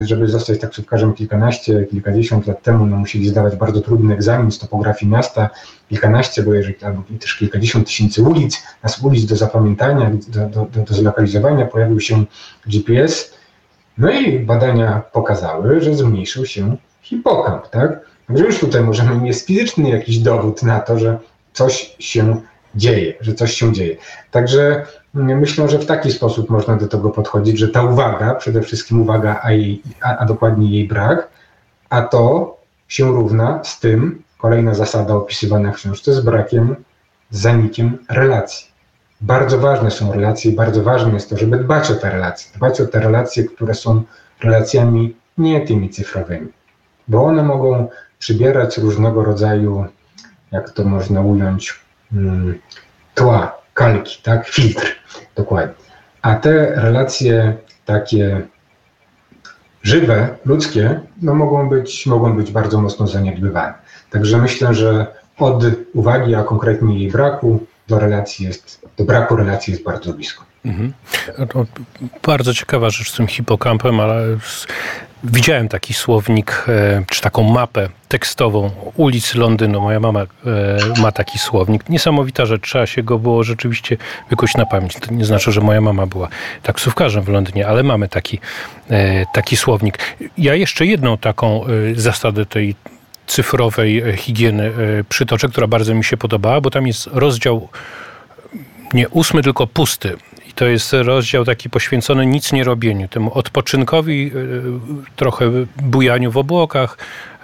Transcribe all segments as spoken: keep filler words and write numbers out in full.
żeby zostać taksówkarzem kilkanaście, kilkadziesiąt lat temu, no musieli zdawać bardzo trudny egzamin z topografii miasta, kilkanaście, bo jeżeli, albo też kilkadziesiąt tysięcy ulic, nas ulic do zapamiętania, do, do, do, do zlokalizowania, pojawił się G P S. No i badania pokazały, że zmniejszył się hipokamp, tak? Także już tutaj możemy, jest fizyczny jakiś dowód na to, że coś się dzieje, że coś się dzieje. Także myślę, że w taki sposób można do tego podchodzić, że ta uwaga, przede wszystkim uwaga, a, jej, a, a dokładnie jej brak, a to się równa z tym, kolejna zasada opisywana w książce, z brakiem, z zanikiem relacji. Bardzo ważne są relacje i bardzo ważne jest to, żeby dbać o te relacje, dbać o te relacje, które są relacjami nie tymi cyfrowymi, bo one mogą przybierać różnego rodzaju, jak to można ująć, hmm, tła, kalki, tak, filtr, dokładnie. A te relacje takie żywe, ludzkie, no mogą być, mogą być bardzo mocno zaniedbywane. Także myślę, że od uwagi, a konkretnie jej braku, do relacji jest, do braku relacji jest bardzo blisko. Mhm. To bardzo ciekawa rzecz z tym hipokampem, ale widziałem taki słownik, czy taką mapę tekstową ulic Londynu. Moja mama ma taki słownik. Niesamowita rzecz, trzeba się go było rzeczywiście wykuć na pamięć. To nie znaczy, że moja mama była taksówkarzem w Londynie, ale mamy taki, taki słownik. Ja jeszcze jedną taką zasadę tej cyfrowej higieny przytoczę, która bardzo mi się podobała, bo tam jest rozdział nie ósmy, tylko pusty. I to jest rozdział taki poświęcony nic nie robieniu, temu odpoczynkowi, trochę bujaniu w obłokach,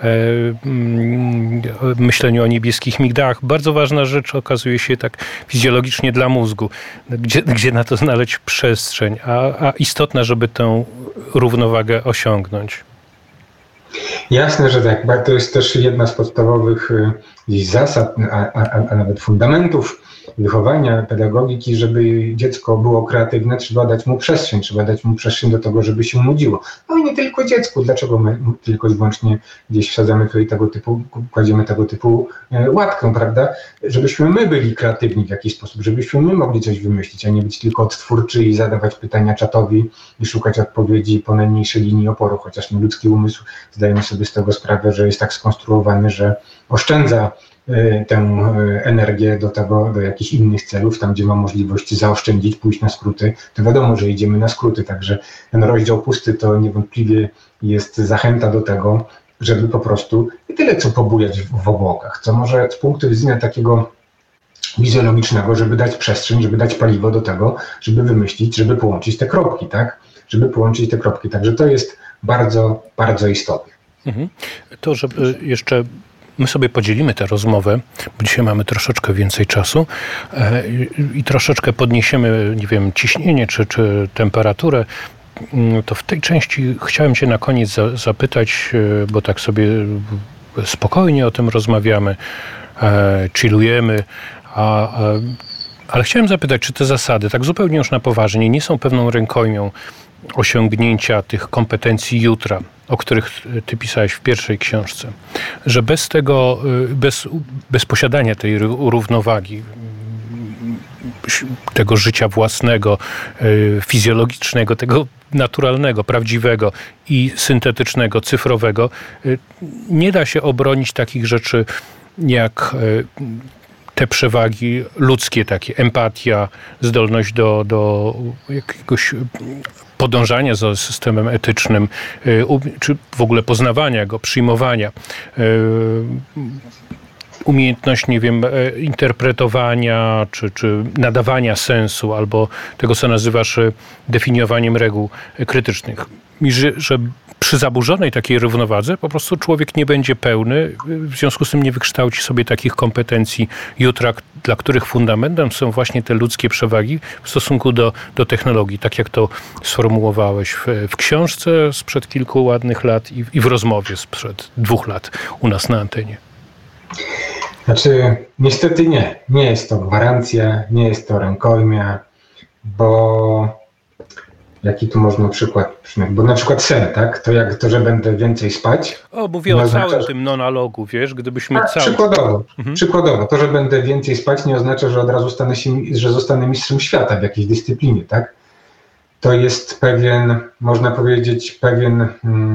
myśleniu o niebieskich migdałach. Bardzo ważna rzecz okazuje się tak fizjologicznie dla mózgu, gdzie, gdzie na to znaleźć przestrzeń, a, a istotna, żeby tę równowagę osiągnąć. Jasne, że tak. To jest też jedna z podstawowych zasad, a, a, a nawet fundamentów wychowania, pedagogiki, żeby dziecko było kreatywne, trzeba dać mu przestrzeń, trzeba dać mu przestrzeń do tego, żeby się nudziło. No i nie tylko dziecku. Dlaczego my tylko i wyłącznie gdzieś wsadzamy tutaj tego typu, kładziemy tego typu łatkę, prawda? Żebyśmy my byli kreatywni w jakiś sposób, żebyśmy my mogli coś wymyślić, a nie być tylko odtwórczy i zadawać pytania czatowi i szukać odpowiedzi po najmniejszej linii oporu, chociaż no, ludzki umysł, zdajemy sobie z tego sprawę, że jest tak skonstruowany, że oszczędza tę energię do tego, do jakichś innych celów, tam gdzie ma możliwość zaoszczędzić, pójść na skróty, to wiadomo, że idziemy na skróty, także ten rozdział pusty to niewątpliwie jest zachęta do tego, żeby po prostu nie tyle co pobujać w, w obłokach, co może z punktu widzenia takiego fizjologicznego, żeby dać przestrzeń, żeby dać paliwo do tego, żeby wymyślić, żeby połączyć te kropki, tak? Żeby połączyć te kropki, także to jest bardzo, bardzo istotne. Mhm. To, żeby jeszcze my sobie podzielimy tę rozmowę, bo dzisiaj mamy troszeczkę więcej czasu i troszeczkę podniesiemy, nie wiem, ciśnienie czy, czy temperaturę, to w tej części chciałem cię na koniec za, zapytać, bo tak sobie spokojnie o tym rozmawiamy, chillujemy, a, a, ale chciałem zapytać, czy te zasady, tak zupełnie już na poważnie, nie są pewną rękojmią osiągnięcia tych kompetencji jutra, o których ty pisałeś w pierwszej książce, że bez tego, bez, bez posiadania tej równowagi, tego życia własnego, fizjologicznego, tego naturalnego, prawdziwego i syntetycznego, cyfrowego, nie da się obronić takich rzeczy jak te przewagi ludzkie, takie empatia, zdolność do, do jakiegoś podążania za systemem etycznym, czy w ogóle poznawania go, przyjmowania, umiejętność, nie wiem, interpretowania, czy, czy nadawania sensu, albo tego, co nazywasz definiowaniem reguł krytycznych. I że, że przy zaburzonej takiej równowadze po prostu człowiek nie będzie pełny, w związku z tym nie wykształci sobie takich kompetencji jutra, dla których fundamentem są właśnie te ludzkie przewagi w stosunku do, do technologii, tak jak to sformułowałeś w, w książce sprzed kilku ładnych lat i, i w rozmowie sprzed dwóch lat u nas na antenie. Znaczy, niestety nie. Nie jest to gwarancja, nie jest to rękojmia, bo jaki tu można przykład przyjąć? Bo na przykład sen, tak? To jak to, że będę więcej spać. O, mówię o oznacza, całym tym non-alogu, wiesz, gdybyśmy tak, cały... Przykładowo, mhm. przykładowo, to, że będę więcej spać, nie oznacza, że od razu stanę się, że zostanę mistrzem świata w jakiejś dyscyplinie, tak? to jest pewien, można powiedzieć, pewien